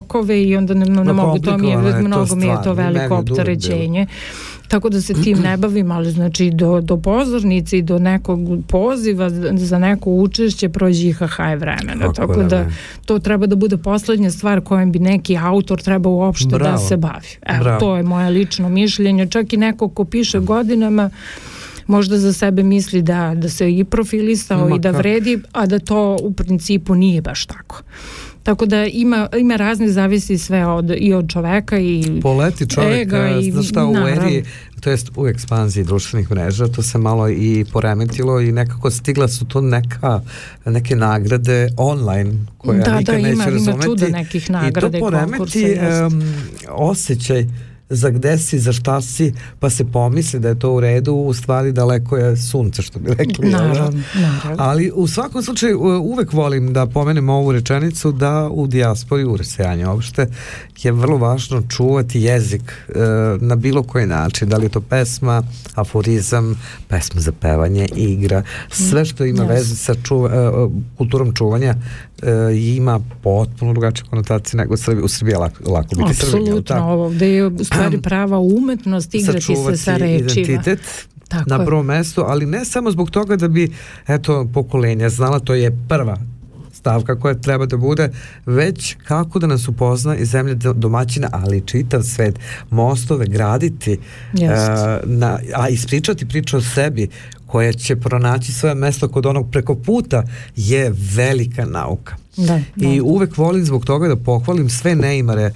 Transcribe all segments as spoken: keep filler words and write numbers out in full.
vlakove i onda ne, ne no, mogu, to mi je, je mnogo to mi je to stvar, veliko opterećenje. Tako da se tim ne bavim, ali znači do, do pozornice i do nekog poziva za neko učešće prođe I H H je vremena. Tako, tako da ne. To treba da bude poslednja stvar kojom bi neki autor trebao uopšte Bravo. Da se bavi. Evo, Bravo. To je moje lično mišljenje. Čak i neko ko piše godinama možda za sebe misli da, da se i profilisao Ma, i da vredi, a da to u principu nije baš tako. Tako da ima, ima razne, zavisi sve od, i od čoveka i poleti čovjek, ega i znaš šta, u eri, to jest u ekspanziji društvenih mreža, to se malo i poremetilo i nekako stigla su to neka, neke nagrade online koje da, nikad da, neće ima, razumeti. Ima čuda nekih nagrade i to poremeti um, osjećaj za gde si, za šta si, pa se pomisli da je to u redu, u stvari daleko je sunce, što bi rekli. Naravno, naravno. Ali u svakom slučaju uvek volim da pomenem ovu rečenicu da u dijaspori, u rasejanju uopšte, je vrlo važno čuvati jezik e, na bilo koji način, da li je to pesma, aforizam, pesma za pevanje, igra, sve što ima yes. veze sa čuva, e, kulturom čuvanja e, ima potpuno drugačije konotacije nego Srbi, u Srbiji je lako, lako biti Srbi. Apsolutno, ovo gde je u stvari prava umetnost igrati se sa rečima. Identitet Tako na prvom mestu, ali ne samo zbog toga da bi eto pokolenja znala, to je prva stavka koja treba da bude, već kako da nas upozna i zemlje domaćina, ali čitav svet, mostove graditi, uh, na, a ispričati priču o sebi koja će pronaći svoje mesto kod onog preko puta je velika nauka. Da, da. I uvek volim zbog toga da pohvalim sve neimare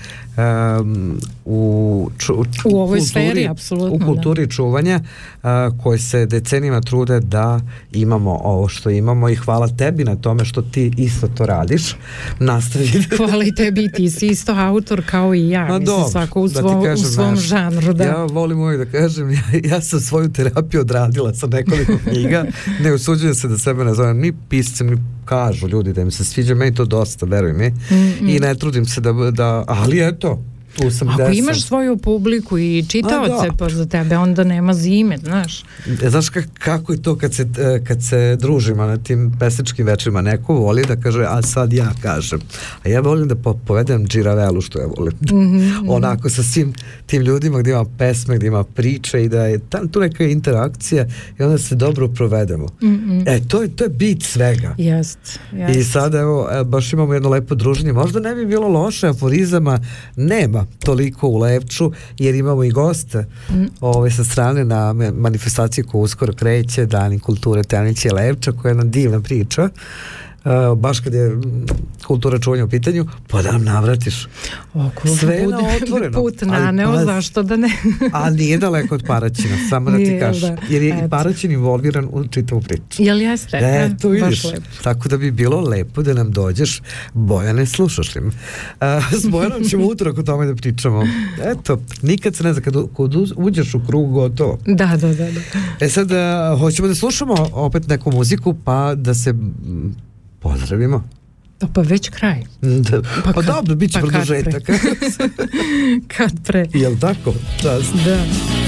um, u, ču, u, u ovoj kulturi, sferi, apsolutno, u kulturi da. čuvanja uh, koje se decenijama trude da imamo ovo što imamo i hvala tebi na tome što ti isto to radiš. Nastavi. Hvala i tebi, ti si isto autor kao i ja. No, mislim, dobro, svako u, da svom, kažem, u svom naš, žanru. Da. Ja volim uvijek da kažem, ja, ja sam svoju terapiju odradila sa nekoliko knjiga, ne usuđujem se da sebe nazovem ni piscem, ni kažu ljudi da im se sviđa, meni to dosta, veruj mi. Mm-hmm. I ne trudim se da, da ali eto, tu sam Ako desam. imaš svoju publiku i čitaoce pa za tebe, onda nema zime, znaš. E, znaš kak, kako je to kad se, kad se družimo na tim pesničkim večerima, neko voli da kaže, a sad ja kažem. A ja volim da po, povedem džiravelu, što ja volim. Mm-hmm. Onako sa svim tim ljudima gdje ima pesme, gdje ima priče i da je tam tu neka interakcija i onda se dobro provedemo. Mm-hmm. E, to je, to je bit svega. Jest, jest. I sad evo, baš imamo jedno lepo druženje. Možda ne bi bilo loše, aforizama nema toliko u Levču, jer imamo i goste mm. ove, sa strane na manifestaciji koja uskoro kreće, Dani kulture Teniće Levča, koja je jedna divna priča. Uh, baš kad je kultura čuvanja u pitanju, pa da nam navratiš. Oko, sve je na otvoreno. Put naneo, pa, zašto da ne? A nije daleko od Paraćina, samo da ti kažeš. Da. Jer je i Paraćin involviran u čitavu priču. Jel jeste? E, to vidiš. Tako da bi bilo lepo da nam dođeš. Bojane, slušaš li me? Uh, s Bojanom ćemo utorak o tome da pričamo. Eto, nikad se ne zna, kad, kad uđeš u krug, gotovo. Da, da, da. da. E sad, uh, hoćemo da slušamo opet neku muziku, pa da se pozdravimo. Pa već kraj. Da. Pa, pa dobro, bit će pa produžetak. Kad pre. Jel tako? Da. Da.